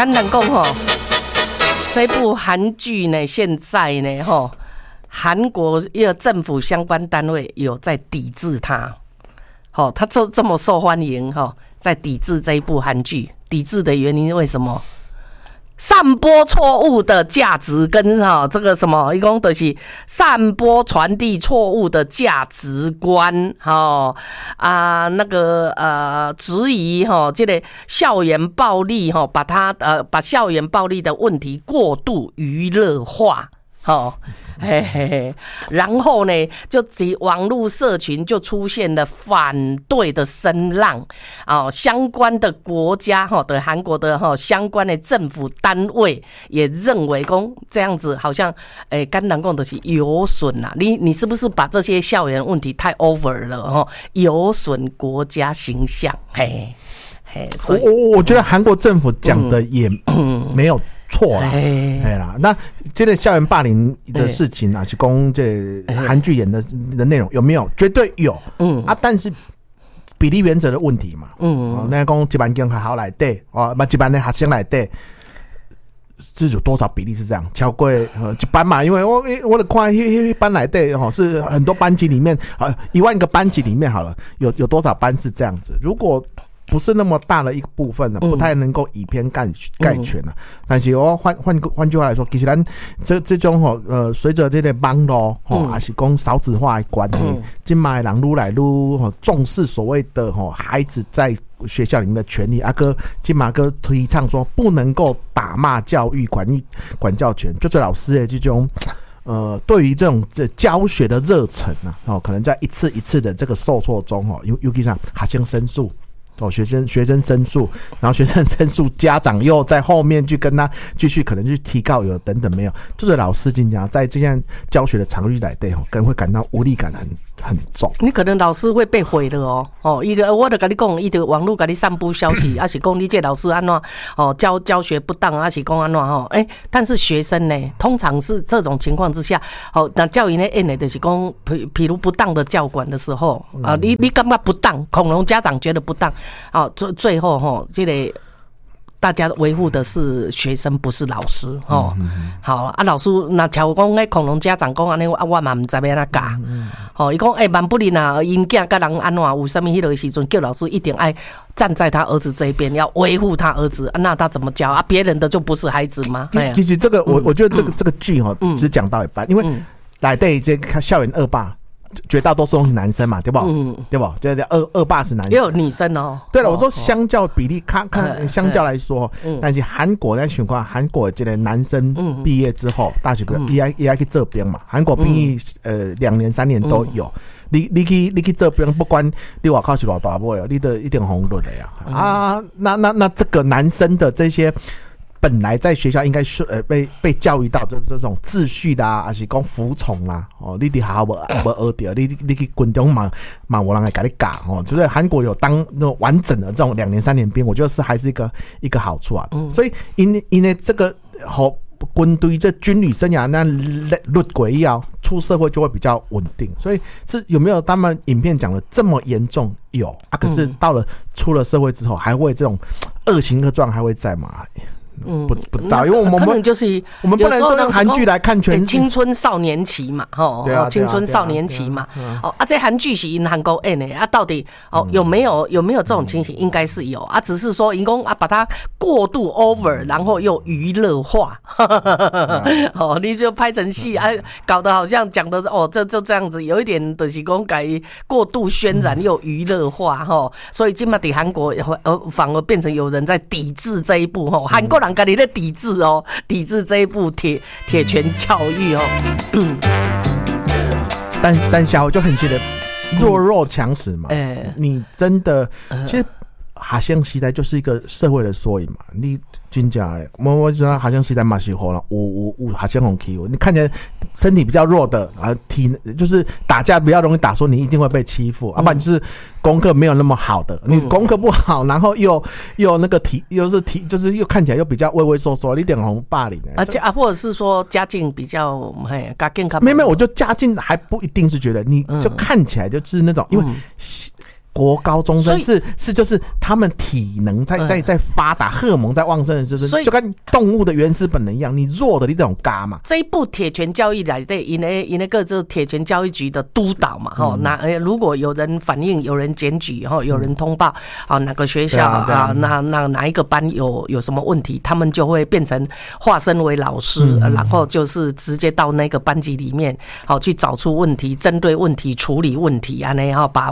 跟人讲吼，这部韩剧呢，现在呢吼，韩国政府相关单位有在抵制它。好，它这么受欢迎哈，在抵制这一部韩剧。抵制的原因为什么？散播错误的价值跟这个什么，一共就是散播传递错误的价值观那个质疑这个校园暴力把校园暴力的问题过度娱乐化然后呢，就网络社群就出现了反对的声浪相关的国家的韩国的相关的政府单位也认为这样子好像跟人讲的是有损啦，你是不是把这些校园问题太 over 了有损国家形象所以我觉得韩国政府讲的也没有错啦，那这个校园霸凌的事情啊，是讲这韩剧演的内容有没有？绝对有，但是比例原则的问题嘛，那讲一班间学校内底，一班的学生内底，是有多少比例是这样？超过一班嘛？因为我的看一班内底是很多班级里面10000个班级里面好了，有多少班是这样子？如果不是那么大的一个部分呢，不太能够以偏概全啊。但是换句话来说，其实咱这种随着这个网络还是讲少子化的关系，现在的人越来越重视所谓的孩子在学校里面的权利，现在还提倡说不能够打骂教育管教权，就是老师的这种。对于这种教学的热忱啊，可能在一次一次的这个受挫中尤其上学生申诉。学生申诉，然后学生申诉，家长又在后面去跟他继续可能去提告有等等没有，就是老师经常在这样教学的场域来对，可能会感到无力感很重。 你可能老师会被毁了我就跟你讲，他网络跟你散布消息，还是讲你这老师安怎教学不当，还是讲安怎但是学生呢，通常是这种情况之下，那教育呢演的就是讲，譬如不当的教管的时候你感觉不当，恐龙家长觉得不当。最后这个大家维护的是学生，不是老师好老师那像讲恐龙家长讲安尼，我嘛不知道要怎教他讲万不然啊，因囝跟人安怎有什么迄个时阵，叫老师一定爱站在他儿子这边，要维护他儿子那他怎么教啊？别人的就不是孩子吗？ 其实这个我觉得这个剧只讲到一半，因为来对这个校园恶霸。绝大多数都是男生嘛，对不？对不？这恶霸是男生， 也有女生对了，我说相较比例，看相较来说，但是韩国的情况，韩国这个男生毕业之后，大学毕业也去这边嘛，韩国毕业2年3年都有。你去这边，不管你外口是多大尾，你都一定红润的呀那这个男生的这些。本来在学校应该是被教育到这种秩序啦，还是讲服从啦你伫学校无学到，你去军中嘛有人来给你教就是韩国有当那种完整的这种2年3年兵，我觉得是还是一个好处啊。所以因为这个军队这军旅生涯那律轨要出社会就会比较稳定，所以是有没有他们影片讲的这么严重？有可是到了出了社会之后，还会这种恶行恶状还会在吗？不知道，因为可能就是我们不能说用韩剧来看全青春少年期嘛，青春少年期嘛，这韩剧是因韩国演的到底有没有这种情形？应该是有只是说因公把它过度 over， 然后又娱乐化，你就拍成戏搞得好像讲的就这样子，有一点就是讲改过度渲染又娱乐化所以今嘛在韩国反而变成有人在抵制这一部韩国人跟你在抵制这一部铁拳教育但小就很觉得弱强食嘛，你真的其实学生时代就是一个社会的缩影嘛，你真的我知道学生时代嘛是有学生很欺负，你看起来身体比较弱的就是打架比较容易打，说你一定会被欺负，不然就是功课没有那么好的，你功课不好，然后又那个就是又看起来又比较畏畏缩缩，你点红霸凌或者是说家境比较家境没有，我就家境还不一定是觉得，你就看起来就是那种因为国高中生是就是他们体能在发达，荷尔蒙在旺盛的时候，就跟动物的原始本能一样，你弱的你这种嘎嘛。 这一部铁拳教育来的，因那个就是铁拳教育局的督导嘛，如果有人反映、有人检举，有人通报，哪个学校哪一个班有什么问题，他们就会变成化身为老师，然后就是直接到那个班级里面，去找出问题，针对问题处理问题啊，然后把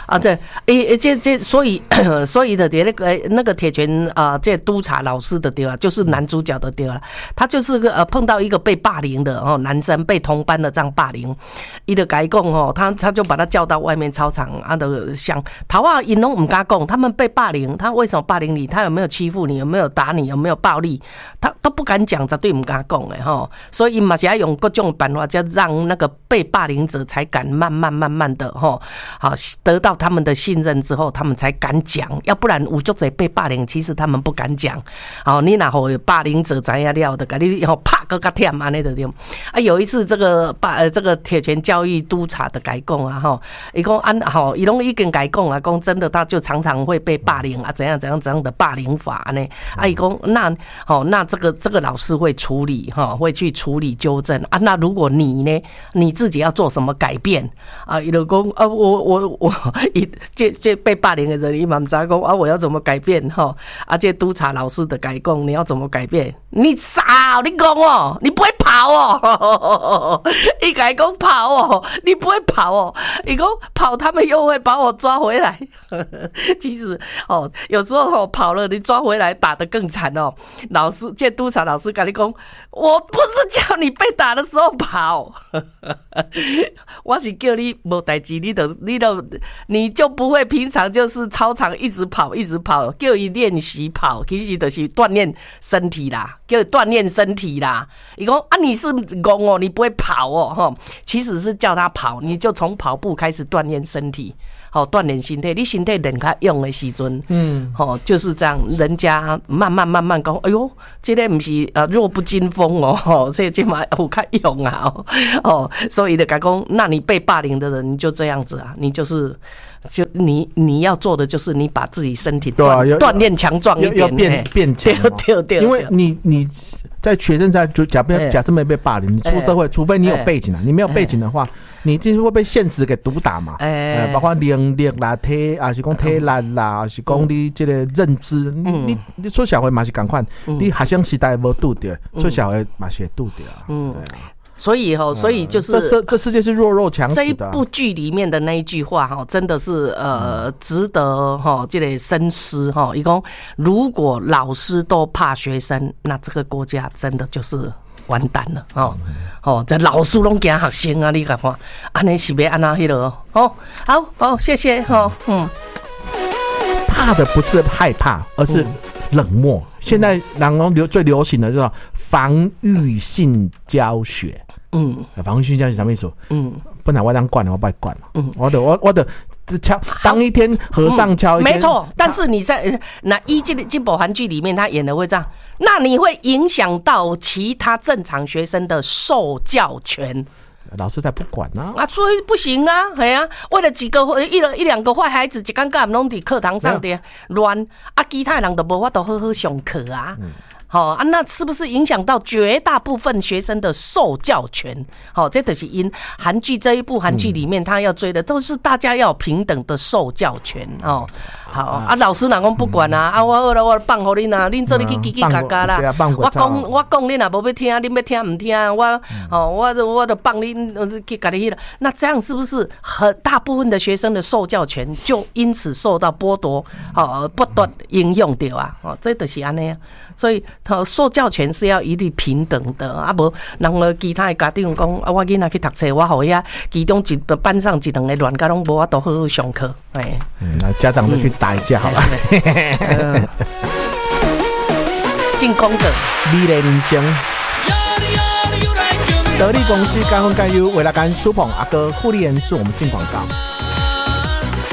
所以的那个铁拳这督察老师的对啊，就是男主角的对了，他就是碰到一个被霸凌的男生，被同班的这样霸凌，他就跟他讲他就把他叫到外面操场的想他话因拢唔敢讲，他们被霸凌，他为什么霸凌你？他有没有欺负你？有没有打你？有没有暴力？他都不敢讲，绝对唔敢讲的所以嘛是要用各种办法，就让那个被霸凌者才敢慢慢的得到他们的信任之后，他们才敢讲，要不然有很多被霸凌，其实他们不敢讲。你哪有霸凌者知影了的，给你啪个个舔安尼的对。有一次这个铁拳教育督察的改讲伊讲伊拢已经改讲啊，讲真的他就常常会被霸凌怎样的霸凌法呢？伊讲那这个老师会处理会去处理纠正那如果你呢，你自己要做什么改变伊就讲我这被霸凌的人，伊嘛不知道讲我要怎么改变这督察老师的改讲，你要怎么改变？你傻你讲你不会跑伊改讲跑你不会跑伊讲跑他们又会把我抓回来其实有时候跑了你抓回来打得更惨老师这督察老师跟你讲，我不是叫你被打的时候跑我是叫你没事情你就不会平常就是操场一直跑叫你练习跑，其实就是锻炼身体啦，叫锻炼身体啦。你说你是公你不会跑其实是叫他跑，你就从跑步开始锻炼身体，锻炼身体，你身体练较用的时阵，就是这样，人家慢慢讲，哎呦，这个不是弱不禁风这嘛有较用啊所以就讲，那你被霸凌的人，你就这样子啊，你就是你要做的就是你把自己身体锻炼强壮一点， 要变强对，因为你在学生在就假设没被霸凌，你出社会，除非你有背景你没有背景的话，你就是会被现实给毒打嘛。包括能力啦、还是讲体力啦，还是讲你这个认知，你出社会嘛是同款，你学生时代无拄到，出社会嘛是会拄到。对啊。 所以就是这世界是弱肉强食的。 这一部剧里面的那一句话真的是值得这个深思伊讲如果老师都怕学生，那这个国家真的就是完蛋了这老师拢惊学生啊，你看看，安尼是要安那迄个好，谢谢怕的不是害怕，而是冷漠。现在人最流行的就是防御性教学。防御性教学什么意思？本来我当惯了，我不惯了。我的敲当一天和尚敲一天， 没错。但是你在这部韩剧里面，他演的会这样，那你会影响到其他正常学生的受教权。 老师才不管所以不行为了几个一两个坏孩子，一竿竿拢在课堂上的乱其他人都无法度好好上课那是不是影响到绝大部分学生的受教权？这就是因韩剧这一部韩剧里面，他要追的都是大家要有平等的受教权好老师哪讲不管我放给你恁做你去叽叽嘎嘎啦。我讲你哪无要听，你要听唔听？我就放你去搞你了。那这样是不是很大部分的学生的受教权就因此受到剥夺？不断影响掉这就是安尼所以受教权是要一律平等的无人其他的家长讲我囡仔去读册，我互遐其中班上一两个乱甲拢无法度好好上课那家长就去打一架好了进攻的美丽人生得力公司甘风甘优为了干苏鹏阿哥护理人是我们进广告。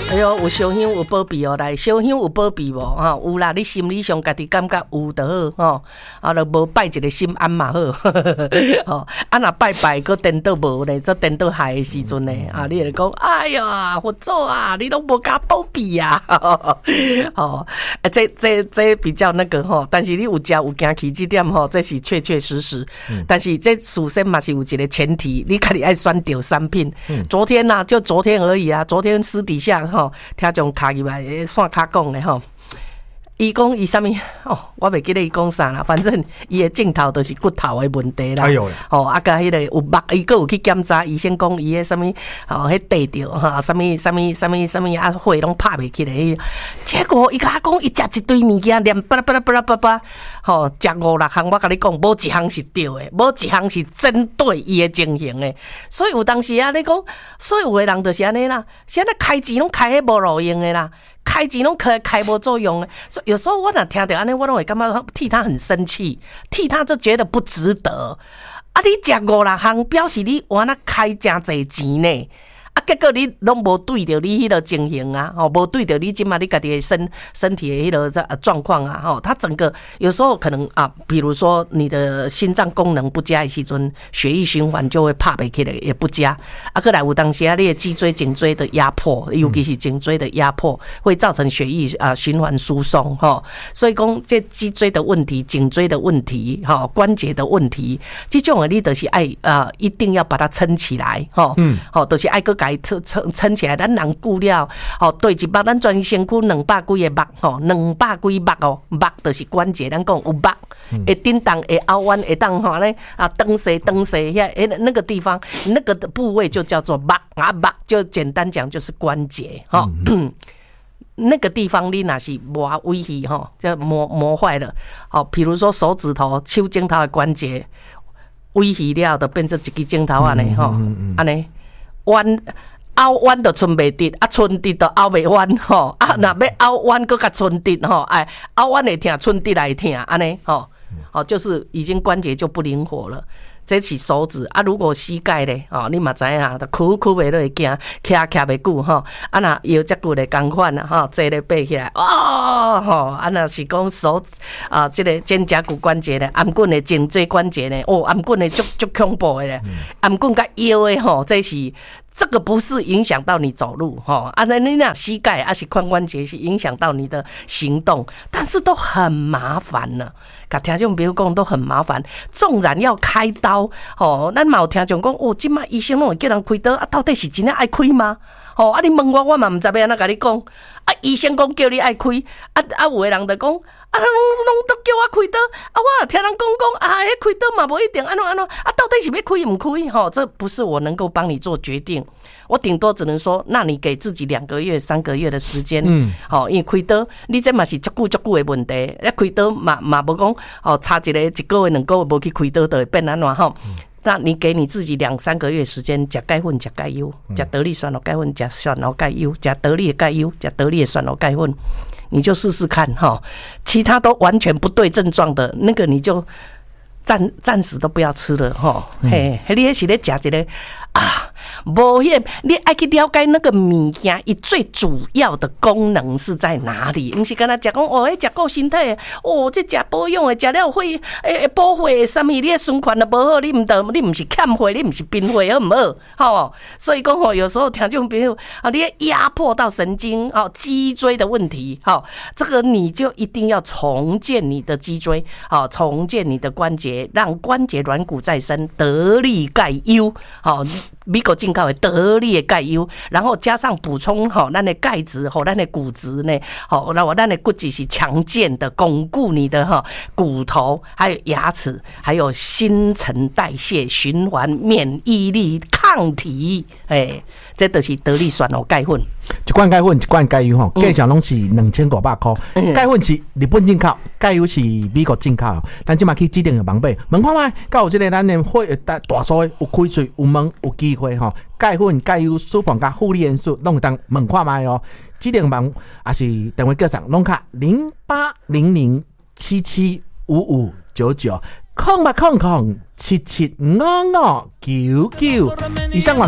哎呦，有烧香有保庇哦，来烧香有保庇无？哈，有啦，你心理上家己感觉有就好，吼，啊，就无拜一个心安嘛好，吼，啊，若拜拜个颠倒无咧，这颠倒害的时阵咧，啊，你就讲，哎呀，佛祖啊，你拢无甲保庇啊，吼，这比较那个吼，但是你有食有行去这点吼，这是确确实实，但是这首先嘛是有一个前提，你家己爱选对产品。昨天呐，就昨天而已啊，昨天私底下哈。听种卡入来线卡讲的吼，伊讲伊啥物哦，我袂记得伊讲啥啦，反正伊的镜头都是骨头的问题啦。哎呦，哦，啊甲迄个有目，伊个有去检查，医生讲伊的啥物哦，迄地着哈，啥物啊，血拢拍袂起来。结果伊甲我讲，伊食一堆物件，连巴拉巴拉巴拉巴拉，吼，食5-6项，我甲你讲，无一项是对的，无一项是针对伊的情形的。所以有当时啊，你讲，所以有的人就是安尼啦，现在开钱拢开迄无路用的啦。开钱拢开无作用的，所以有时候我若听到安尼，我拢会感觉替他很生气，替他就觉得不值得。啊，你食5-6项，表示你完了开真侪钱呢。啊，结果你拢无对着你迄个情形啊，吼，无对着你即马你家己的身体的迄个状况啊，吼，它整个有时候可能啊，比如说你的心脏功能不佳的时阵，血液循环就会拍袂起来，也不佳。啊，过来有当时啊，你的脊椎、颈椎的压迫，尤其是颈椎的压迫，会造成血液循环疏松，吼。所以讲这脊椎的问题、颈椎的问题、吼关节的问题，这种的你就是爱一定要把它撑起来，吼，吼，就是爱个。撑起来，咱人久了，吼，对一目，咱全身躯200几个目，吼，200几目哦，目就是关节，咱讲有目，会震动，会凹弯，会当吼咧啊，蹬西遐，那个地方，那个的部位就叫做目啊，目就简单讲就是关节，哈。那个地方你若是磨危险吼，就磨坏了，好，比如说手指头、手指头的关节危险了，就变成一支指头安尼吼，安尼。凹弯就剩袂直，啊，剩直就凹袂弯吼，啊，若要凹弯搁较剩直吼，哎，凹弯会疼，剩直来疼，安尼吼，哦，就是已经关节就不灵活了。这是手指啊，如果膝盖咧，哦，你嘛知影，就屈袂落会行，徛袂久吼，啊，若腰脊骨咧同款啦，吼，坐咧爬起来，哦，吼，啊，若是讲手啊，这个肩胛骨关节咧，颔棍的颈椎关节咧，哦，颔棍的足恐怖的咧，颔棍甲腰的吼，这个不是影响到你走路哈，啊，你那膝盖啊是髋关节是影响到你的行动，但是都很麻烦呢。甲听众朋友讲都很麻烦，纵然要开刀哦，咱嘛有听众讲哦，即马医生拢会叫人开刀啊，到底是真的爱开吗？哦，啊，你问我嘛唔知要安怎甲你讲。啊，医生讲叫你爱开，啊，有的人就讲，啊，拢都叫我开刀，啊，我听人讲，啊，迄开刀嘛无一定安怎，啊，到底是要开唔开？吼，这不是我能够帮你做决定，我顶多只能说，那你给自己2个月、3个月的时间，好，因为开刀，你这嘛是足久的问题，开刀嘛无讲，哦，差1个月、2个月无去开刀，就会变安怎吼？那你给你自己2-3个月时间，吃钙粉、吃钙优，吃得力酸乳钙粉，吃酸乳钙优，吃得力的钙优，吃得力的酸乳钙粉，你就试试看哈。其他都完全不对症状的那个，你就暂时都不要吃了哈。嘿，你那是咧吃一个啊。无迄，你爱去了解那个物件，伊最主要的功能是在哪里？不是干那食讲哦，迄食够身体的，哦，这食保养的，食了会补血，什么你的循环都无好，你唔是欠血，你唔是贫血，好唔好？吼，所以讲吼，有时候听众朋友啊，你压迫到神经哦，脊椎的问题，好，这个你就一定要重建你的脊椎，好，重建你的关节，让关节软骨再生，得力钙优，好。美国进口的得力的钙优，然后加上补充吼，咱的钙质吼，咱的骨质呢，吼，然后咱的骨质是强健的，巩固你的哈骨头，还有牙齿，还有新陈代谢、循环、免疫力、抗体，这都是得力酸乳钙粉。 一罐钙粉，一罐钙优吼，价钱拢是2500块。钙粉是日本进口，钙优是美国进口。咱即马去指定的网买，问看卖，敢有即个咱的会大数的有开喙有问有机会吼。钙粉、钙优、舒放加负离元素，拢当问看卖哦。指定网也是电话叫上，拢卡0800775599。0800775599。以上网。